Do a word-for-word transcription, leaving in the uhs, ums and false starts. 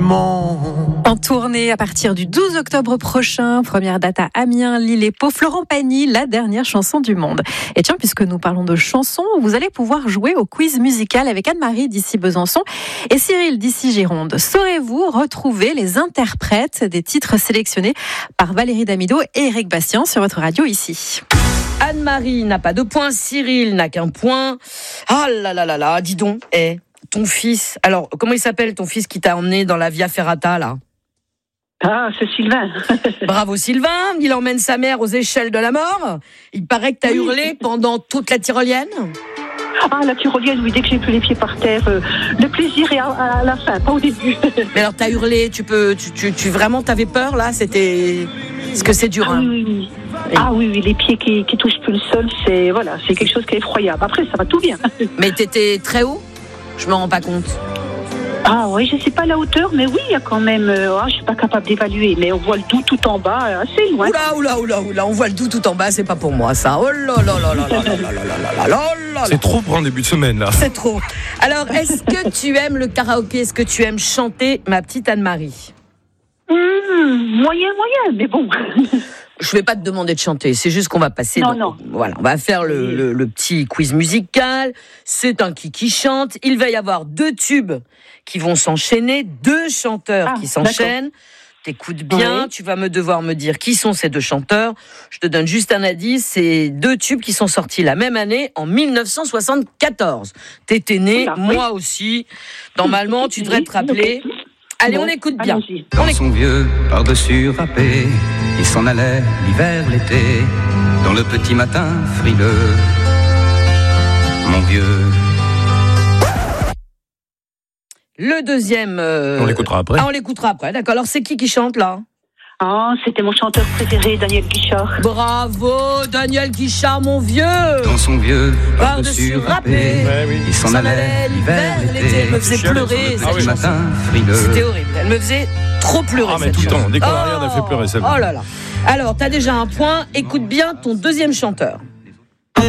sentiment. En tournée à partir du douze octobre prochain, première date à Amiens, Lille et Pau, Florent Pagny, la dernière chanson du monde. Et tiens, puisque nous parlons de chansons, vous allez pouvoir jouer au quiz musical avec Anne-Marie d'ici Besançon et Cyril d'ici Gironde. Saurez-vous retrouver les interprètes des titres sélectionnés par Valérie Damido et Eric Bastien sur votre radio ici? Anne-Marie n'a pas de point, Cyril n'a qu'un point. Ah là là là là, dis donc, eh, ton fils, alors comment il s'appelle ton fils qui t'a emmené dans la Via Ferrata là? Ah, c'est Sylvain. Bravo Sylvain, il emmène sa mère aux échelles de la mort. Il paraît que t'as oui. hurlé pendant toute la tyrolienne. Ah, la tyrolienne, oui, dès que j'ai plus les pieds par terre, euh, le plaisir est à, à la fin, pas au début. Mais alors t'as hurlé, tu peux, tu, tu, tu vraiment t'avais peur là, c'était, parce que c'est dur. Ah, hein. oui, oui. Ah oui, oui, les pieds qui, qui touchent plus le sol, c'est voilà, c'est quelque chose qui est effroyable. Après, ça va tout bien. Mais t'étais très haut? Je me rends pas compte. Ah oui, je sais pas la hauteur, mais oui, il y a quand même. Euh, oh, je suis pas capable d'évaluer, mais on voit le Doubs tout en bas, assez loin. Oula, oula, oula, oula, on voit le Doubs tout en bas, c'est pas pour moi ça. Oh là là là là là là là là là là. C'est trop pour un début de semaine là. C'est trop. Alors, est-ce que tu aimes le karaoké? Est-ce que tu aimes chanter, ma petite Anne-Marie? Mmh, moyen, moyen, mais bon. Je vais pas te demander de chanter, c'est juste qu'on va passer. Non, donc, non. Voilà, on va faire le, le, le petit quiz musical. C'est un qui qui chante. Il va y avoir deux tubes qui vont s'enchaîner, deux chanteurs ah, qui s'enchaînent. T'écoutes bien, oui. Tu vas me devoir me dire qui sont ces deux chanteurs. Je te donne juste un indice, c'est deux tubes qui sont sortis la même année, en dix-neuf cent soixante-quatorze. T'étais né, oui. Moi aussi. Normalement, tu devrais te rappeler. Allez, bon, on écoute bien. Dans on écoute. Son vieux par-dessus râpé, il s'en allait l'hiver, l'été, dans le petit matin frileux. Mon vieux. Le deuxième. Euh... On l'écoutera après. Ah, on l'écoutera après, d'accord. Alors, c'est qui qui chante là? Ah, oh, c'était mon chanteur préféré, Daniel Guichard. Bravo, Daniel Guichard, mon vieux. Dans son vieux par-dessus râpé, ouais, oui. Il s'en allait l'hiver, l'été. Elle me faisait pleurer cette chanson. Matin frileux. C'était horrible. Elle me faisait trop pleurer. Ah, mais cette tout le temps. Dès qu'on oh, a rien, elle fait pleurer celle-là. Oh là là. Alors, t'as déjà un point. Écoute bien ton deuxième chanteur.